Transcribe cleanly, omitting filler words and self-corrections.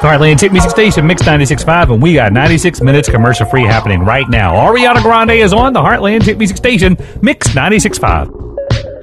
Heartland Hit Music Station, Mix 96.5, and we got 96 minutes commercial free happening right now. Ariana Grande is on the Heartland Hit Music Station, Mix 96.5.